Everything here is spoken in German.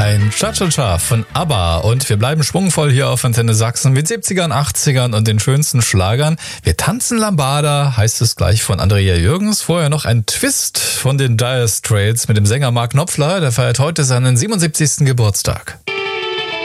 Ein Cha-Cha-Cha von ABBA und wir bleiben schwungvoll hier auf Antenne Sachsen mit 70ern, 80ern und den schönsten Schlagern. Wir tanzen Lambada, heißt es gleich von Andrea Jürgens. Vorher noch ein Twist von den Dire Straits mit dem Sänger Mark Knopfler, der feiert heute seinen 77. Geburtstag.